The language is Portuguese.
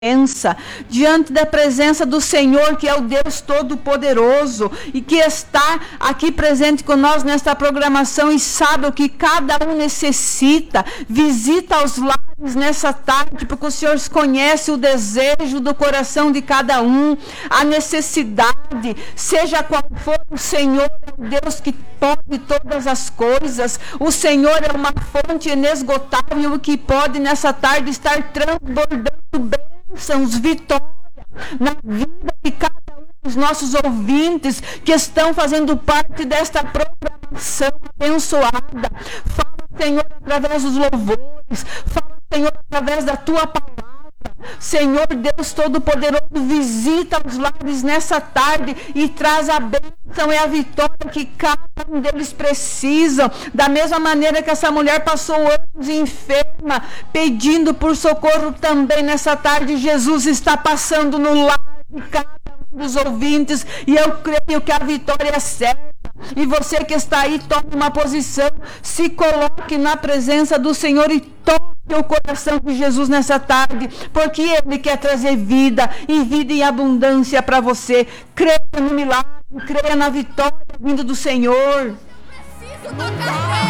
diante da presença do Senhor, que é o Deus Todo-Poderoso e que está aqui presente com nós nesta programação e sabe o que cada um necessita. Visita os lares nessa tarde, porque o Senhor conhece o desejo do coração de cada um, a necessidade, seja qual for. O Senhor é o Deus que pode todas as coisas. O Senhor é uma fonte inesgotável que pode nessa tarde estar transbordando bênçãos, vitória na vida de cada um dos nossos ouvintes que estão fazendo parte desta programação abençoada. Fala, Senhor, através dos louvores, fala, Senhor, através da tua palavra. Senhor Deus Todo-Poderoso, visita os lares nessa tarde e traz a bênção e a vitória que cada um deles precisam. Da mesma maneira que essa mulher passou anos enferma, pedindo por socorro, também nessa tarde Jesus está passando no lar de cada um dos ouvintes, e eu creio que a vitória é certa. E você que está aí, tome uma posição, se coloque na presença do Senhor e toque o coração de Jesus nessa tarde, porque Ele quer trazer vida e vida em abundância para você. Creia no milagre, creia na vitória vindo do Senhor. Preciso tocar